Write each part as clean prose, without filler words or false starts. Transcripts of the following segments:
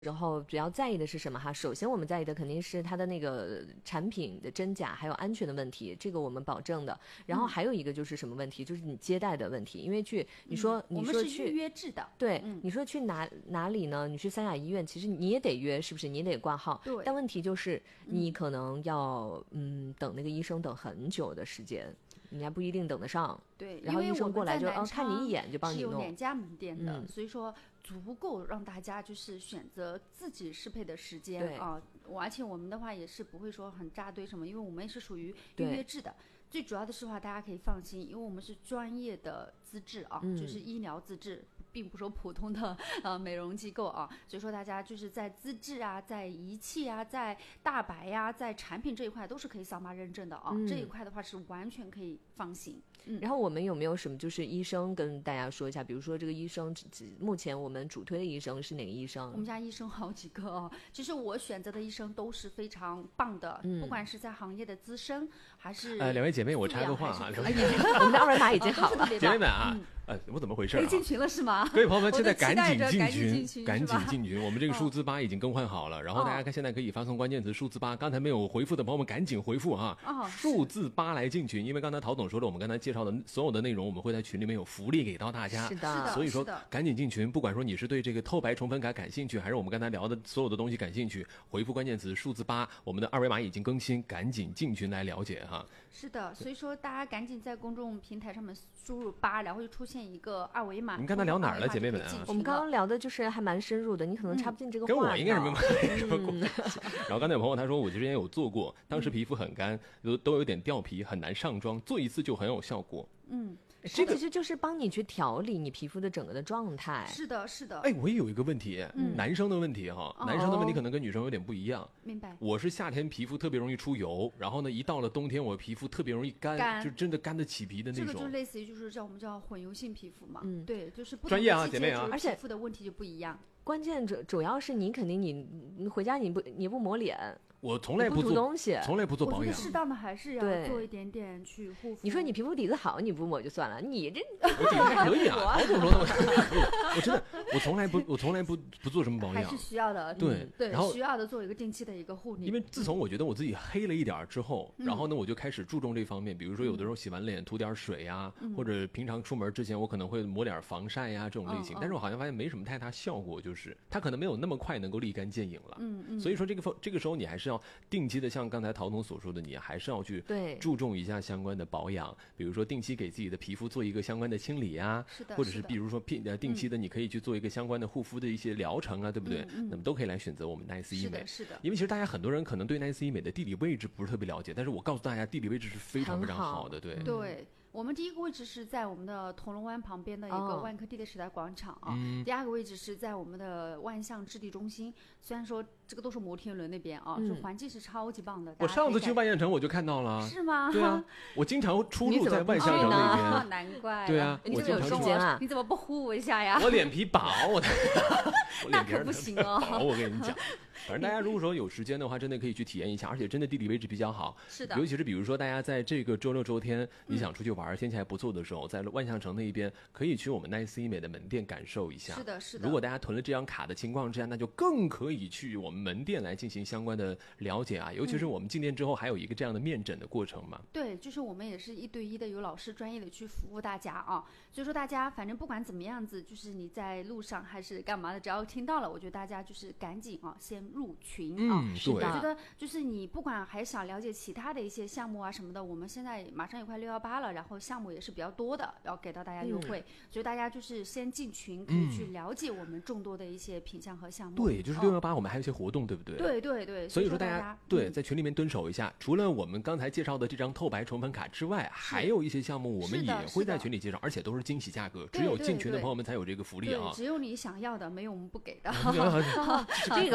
然后比较在意的是什么哈？首先我们在意的肯定是它的那个产品的真假还有安全的问题，这个我们保证的。然后还有一个就是什么问题，就是你接待的问题。因为你说我们是预约制的， 对，你说去哪里呢？你去三甲医院，其实你也得约，是不是？你也得挂号。 对。 但问题就是你可能要等那个医生等很久的时间。你还不一定等得上， 对， 然后医生过来就看你一眼就帮你弄。 是有2家门店的，所以说足够让大家就是选择自己适配的时间啊。而且我们的话也是不会说很扎堆什么，因为我们也是属于预约制的。最主要的是话，大家可以放心，因为我们是专业的资质啊，就是医疗资质。并不说普通的美容机构啊，所以说大家就是在资质啊，在仪器啊，在大白呀，在产品这一块都是可以扫码认证的啊。这一块的话是完全可以放心。 然后我们有没有什么就是医生跟大家说一下？比如说这个医生，目前我们主推的医生是哪个医生？ 我们家医生好几个哦，其实我选择的医生都是非常棒的，不管是在行业的资深还是两位姐妹，我插个话啊， 我们的2维码已经好了， 姐妹们啊。我怎么回事可以进群了是吗？ 各位朋友们，现在赶紧进群， 赶紧进群！我们这个数字8已经更换好了，然后大家现在可以发送关键词数字8。刚才没有回复的朋友们赶紧回复啊！数字8来进群，因为刚才陶总说了，我们刚才介绍的所有的内容，我们会在群里面有福利给到大家。 是的， 所以说赶紧进群，不管说你是对这个透白重分卡感兴趣，还是我们刚才聊的所有的东西感兴趣，回复关键词数字8，我们的2维码已经更新，赶紧进群来了解哈。 是的，所以说大家赶紧在公众平台上面输入8，然后就出现一个2维码。 你们刚才聊哪儿了，姐妹们啊？ 我们刚刚聊的就是还蛮深入的，你可能插不进这个话。 跟我应该是没什么关系。然后刚才有朋友他说，我之前有做过，当时皮肤很干，都有点掉皮，很难上妆，做一次就很有效果。 这其实就是帮你去调理你皮肤的整个的状态。 是的，是的。 我也有一个问题，男生的问题哈，男生的问题可能跟女生有点不一样。 明白。 我是夏天皮肤特别容易出油，然后呢，一到了冬天我皮肤特别容易干，就真的干得起皮的那种。 这个就类似于就是我们叫混油性皮肤嘛。对，就是不同专业啊，姐妹啊， 而且皮肤的问题就不一样。 关键主要是你肯定你回家你不抹脸。 我从来不涂东西， 从来不做保养。 我觉得适当的还是要做一点点去护肤。 你说你皮肤底子好，你不抹就算了，你这我底子还可以啊。陶总说的，我真的我从来不做什么保养， 还是需要的。 对， 然后需要的做一个定期的一个护理。 因为自从我觉得我自己黑了一点之后，然后呢我就开始注重这方面，比如说有的时候洗完脸涂点水呀，或者平常出门之前我可能会抹点防晒呀这种类型。但是我好像发现没什么太大效果，就是它可能没有那么快能够立竿见影了。所以说这个时候你还是要定期的，像刚才陶总所说的，你还是要去注重一下相关的保养，比如说定期给自己的皮肤做一个相关的清理呀，或者是比如说定期的你可以去做一个相关的护肤的一些疗程啊，对不对？那么都可以来选择我们 Nice 医美。 是的。 因为其实大家很多人可能对 Nice 医美的地理位置不是特别了解，但是我告诉大家地理位置是非常非常好的。对。 我们第一个位置是在我们的铜锣湾旁边的一个万科地铁时代广场啊，第二个位置是在我们的万象置地中心。虽然说这个都是摩天轮那边啊，就环境是超级棒的。 我上次去万象城我就看到了。 是吗？ 对啊，我经常出入在万象城那边。 难怪。 对啊， 你这么有时间啊？ 你怎么不呼我一下呀？ 我脸皮薄， 那可不行哦。 我跟你讲。反正大家如果说有时间的话，真的可以去体验一下，而且真的地理位置比较好。 是的。 尤其是比如说大家在这个周六周天，你想出去玩，天气还不错的时候，在万象城那一边可以去我们 Nice 医美的门店感受一下。 是的，是的。 如果大家囤了这张卡的情况之下，那就更可以去我们门店来进行相关的了解啊。尤其是我们进店之后还有一个这样的面诊的过程嘛。 对，就是我们也是1对1的，有老师专业的去服务大家啊。所以说大家反正不管怎么样子，就是你在路上还是干嘛的，只要听到了，我觉得大家就是赶紧啊，先入群。 对， 我觉得就是你不管还想了解其他的一些项目啊什么的，我们现在马上也快618了，然后项目也是比较多的，要给到大家优惠，所以大家就是先进群，可以去了解我们众多的一些品项和项目。 对，就是618，我们还有一些活动，对不对？ 对。 所以说大家在群里面蹲守一下。除了我们刚才介绍的这张透白重分卡之外，还有一些项目我们也会在群里介绍，而且都是惊喜价格，只有进群的朋友们才有这个福利啊。 只有你想要的，没有我们不给的。 这个话说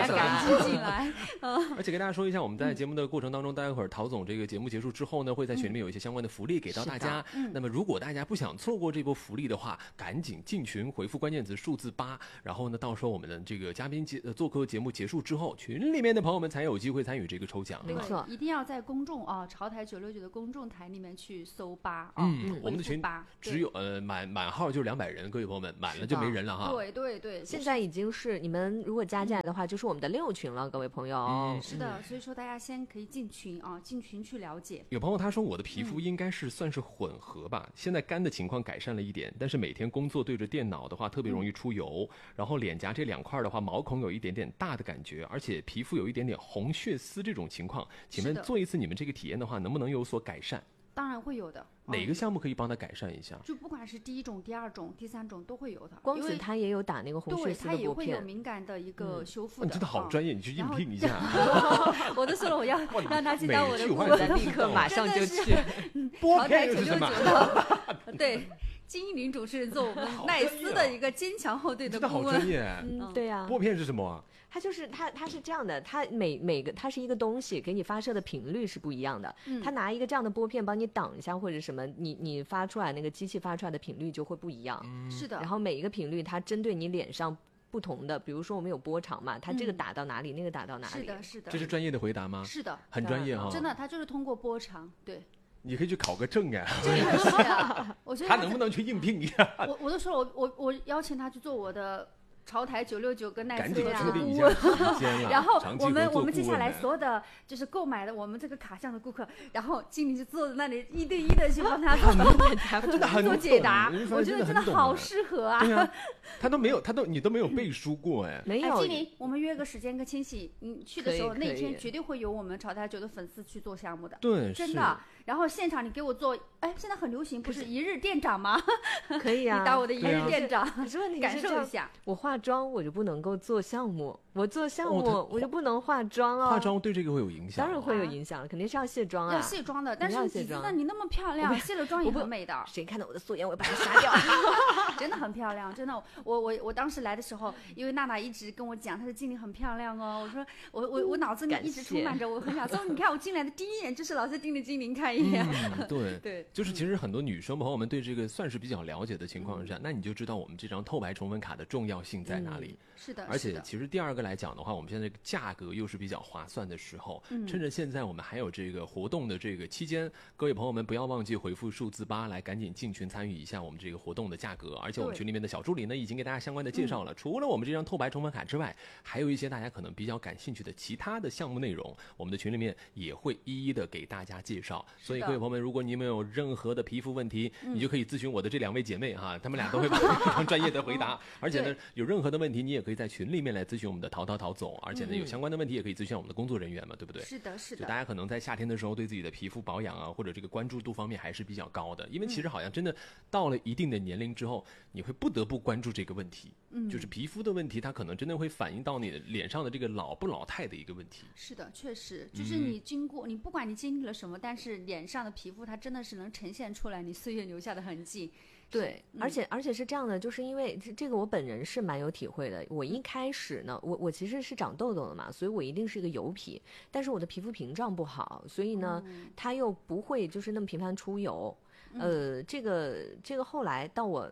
大家赶紧进来。 而且跟大家说一下，我们在节目的过程当中，待会儿陶总这个节目结束之后呢，会在群里面有一些相关的福利给到大家。那么如果大家不想错过这波福利的话，赶紧进群回复关键词数字8，然后呢，到时候我们的这个嘉宾做客节目结束之后，群里面的朋友们才有机会参与这个抽奖。 没错， 一定要在公众潮台969的公众台里面去搜8 我们的群只有满号就是200人，各位朋友们，满了就没人了哈。 对， 现在已经是你们如果加进来的话，就是我们的6群了，各位朋友。 是的，所以说大家先可以进群进群去了解。 有朋友他说我的皮肤应该是算是混合吧，现在干的情况改善了一点，但是每天工作对着电脑的话特别容易出油，然后脸颊这2块的话毛孔有一点点大的感觉，而且皮肤有一点点红血丝这种情况，请问做一次你们这个体验的话能不能有所改善？ 当然会有的。 哪个项目可以帮他改善一下？ 就不管是第1种、第2种、第3种都会有的。 光子他也有打那个红血丝的对，他也会有敏感的一个修复的。 你真的好专业，你去应聘一下。 我都说了，我要让他进到我的顾问，立刻马上就去。 潮台969的，对。金玲主持人做我们奈斯的一个坚强后队的顾问。 真的好专业。 对呀。 拨片是什么？ 它就是它是这样的，它每个它是一个东西，给你发射的频率是不一样的。它拿一个这样的拨片帮你挡一下或者什么，你发出来那个机器发出来的频率就会不一样。 是的。 然后每一个频率它针对你脸上不同的，比如说我们有波长嘛，它这个打到哪里，那个打到哪里。 是的。 这是专业的回答吗？ 是的。 很专业哈。 真的，它就是通过波长，对。 你可以去考个证呀。 真的是啊，我觉得他能不能去应聘一下？ 我都说了，我邀请他去做我的潮台969跟奈斯的顾问， 然后我们接下来所有的就是购买的我们这个卡项的顾客，然后经理就坐在那里1对1的去帮他做解答，我觉得真的好适合啊。 对啊，你都没有背书过哎。 没有。 经理，我们约个时间跟千玺，你去的时候那天绝对会有我们潮台9的粉丝去做项目的。 对， 真的。然后现场你给我做，现在很流行，不是1日店长吗？ 可以啊， 你当我的1日店长， 可是问题感受一下。 我化妆我就不能够做项目，我做项目我就不能化妆啊。 化妆对这个会有影响？ 当然会有影响，肯定是要卸妆啊。 要卸妆的，但是你真的你那么漂亮，卸了妆也很美的。 谁看到我的素颜，我要把它杀掉。 真的很漂亮，真的。我当时来的时候，因为娜娜一直跟我讲，她的经理很漂亮哦。我说我脑子里一直充满着，我很想说，你看我进来的第一眼就是老师盯着经理看一眼。 对，就是其实很多女生朋友们对这个算是比较了解的情况下，那你就知道我们这张透白宠粉卡的重要性在哪里。 是的。 而且其实第2个来讲的话，我们现在这个价格又是比较划算的时候，趁着现在我们还有这个活动的这个期间，各位朋友们不要忘记回复数字8来赶紧进群参与一下我们这个活动的价格。而且我们群里面的小助理呢已经给大家相关的介绍了，除了我们这张透白宠粉卡之外，还有一些大家可能比较感兴趣的其他的项目内容，我们的群里面也会一一的给大家介绍。所以各位朋友们，如果你们有任何的皮肤问题，你就可以咨询我的这2位姐妹哈，她们俩都会非常专业的回答。而且呢，有任何的问题你也可以在群里面来咨询我们的陶总，而且呢有相关的问题也可以咨询我们的工作人员嘛，对不对？ 是的。 就大家可能在夏天的时候对自己的皮肤保养啊，或者这个关注度方面还是比较高的，因为其实好像真的到了一定的年龄之后，你会不得不关注这个问题。就是皮肤的问题，它可能真的会反映到你脸上的这个老不老态的一个问题。 是的，确实，就是你不管你经历了什么，但是脸上的皮肤它真的是能呈现出来你岁月留下的痕迹。 对，而且是这样的，就是因为这个我本人是蛮有体会的。我一开始呢，我其实是长痘痘的嘛，所以我一定是一个油皮，但是我的皮肤屏障不好，所以呢，它又不会就是那么频繁出油。这个后来到我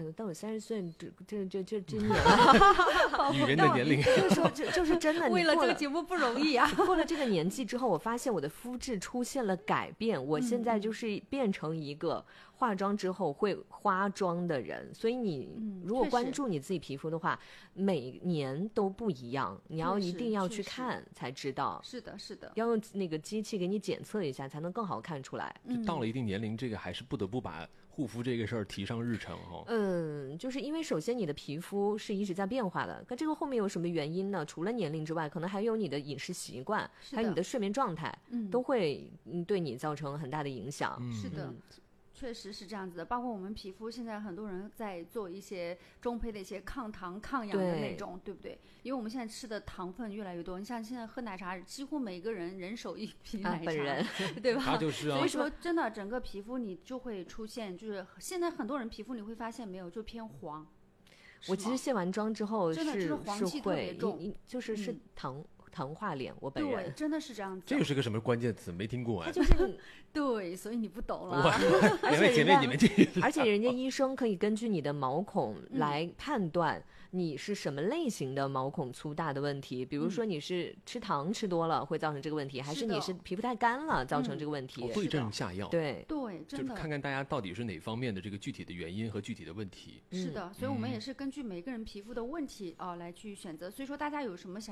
30岁，这年了， 女人的年龄， 就是真的， 为了这个节目不容易啊。 过了这个年纪之后，我发现我的肤质出现了改变，我现在就是变成一个化妆之后会化妆的人。所以你如果关注你自己皮肤的话，每年都不一样，你要一定要去看才知道。 是的， 要用那个机器给你检测一下，才能更好看出来。 就到了一定年龄，这个还是不得不把护肤这个事儿提上日程哈。 就是因为首先你的皮肤是一直在变化的，可这个后面有什么原因呢？除了年龄之外，可能还有你的饮食习惯，还有你的睡眠状态，都会对你造成很大的影响。 是的。确实是这样子的，包括我们皮肤现在很多人在做一些中胚的一些抗糖抗氧的那种， 对不对？因为我们现在吃的糖分越来越多，你像现在喝奶茶，几乎每个人手一瓶奶茶， 本人对吧？ 他就是啊。 所以说真的整个皮肤你就会出现，就是现在很多人皮肤你会发现没有，就偏黄。 我其实卸完妆之后真的就是黄气特别重， 就是糖化脸，我本人对，真的是这样子。 这又是个什么关键词？没听过哎。 就是对，所以你不懂了。 两位姐妹，你们这而且人家医生可以根据你的毛孔来判断你是什么类型的毛孔粗大的问题，比如说你是吃糖吃多了会造成这个问题，还是你是皮肤太干了造成这个问题。 对症下药。 对， 真的就是看看大家到底是哪方面的这个具体的原因和具体的问题。 是的，所以我们也是根据每个人皮肤的问题来去选择。所以说大家有什么